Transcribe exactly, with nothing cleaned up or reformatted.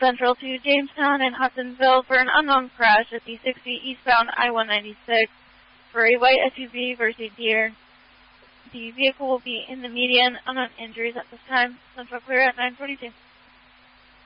Central to Jamestown and Hudsonville for an unknown crash at the sixty eastbound I one ninety-six for a white S U V versus a deer. The vehicle will be in the median. Unknown injuries at this time. Central clear at nine forty-two.